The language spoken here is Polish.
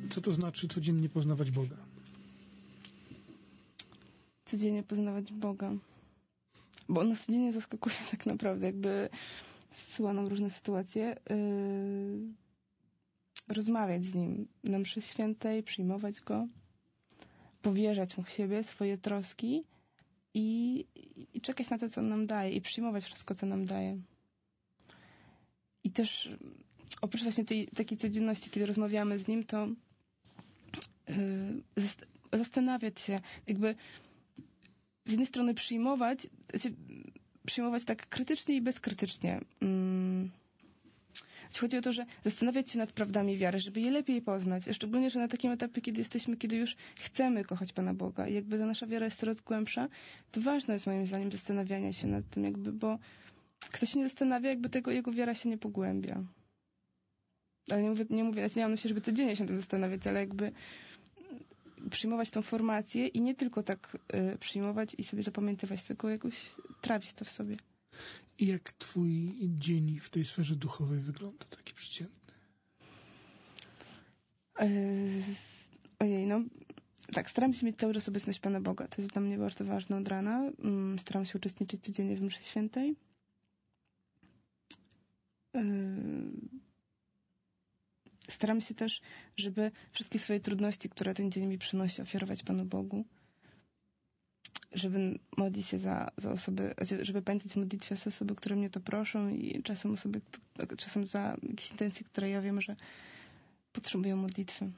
Co to znaczy codziennie poznawać Boga? Codziennie poznawać Boga. Bo On nas codziennie zaskakuje tak naprawdę, jakby zsyła nam różne sytuacje. Rozmawiać z Nim na mszy świętej, przyjmować Go, powierzać Mu siebie, swoje troski i czekać na to, co On nam daje i przyjmować wszystko, co nam daje. I też oprócz właśnie tej takiej codzienności, kiedy rozmawiamy z Nim, to zastanawiać się, jakby z jednej strony przyjmować tak krytycznie i bezkrytycznie. Chodzi o to, że zastanawiać się nad prawdami wiary, żeby je lepiej poznać. Szczególnie, że na takim etapie, kiedy już chcemy kochać Pana Boga i jakby ta nasza wiara jest coraz głębsza, to ważne jest moim zdaniem zastanawianie się nad tym, jakby, bo kto się nie zastanawia, jakby jego wiara się nie pogłębia. Ale nie mówię, nie mam myśli, żeby codziennie się tym zastanawiać, ale jakby przyjmować tą formację i nie tylko tak przyjmować i sobie zapamiętywać, tylko jakoś trawić to w sobie. I jak twój dzień w tej sferze duchowej wygląda, taki przeciętny? Tak, staram się mieć cały czas obecność Pana Boga. To jest dla mnie bardzo ważne od rana. Staram się uczestniczyć codziennie w mszy świętej. Staram się też, żeby wszystkie swoje trudności, które ten dzień mi przynosi, ofiarować Panu Bogu. Żeby modlić się za osoby, żeby pamiętać w modlitwie za osoby, które mnie to proszą i czasem za jakieś intencje, które ja wiem, że potrzebują modlitwy.